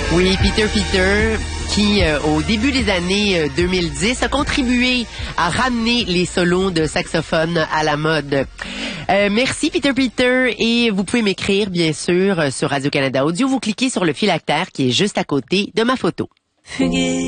Oui, Peter, qui, au début des années 2010, a contribué à ramener les solos de saxophone à la mode. Merci, Peter, et vous pouvez m'écrire, bien sûr, sur Radio-Canada Audio. Vous cliquez sur le phylactère qui est juste à côté de ma photo.